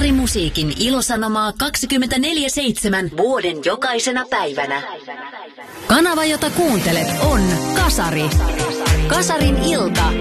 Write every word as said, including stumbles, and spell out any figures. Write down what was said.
Kasarimusiikin ilosanomaa kaksikymmentäneljä seitsemän vuoden jokaisena päivänä. Kanava, jota kuuntelet, on Kasari. Kasarin ilta.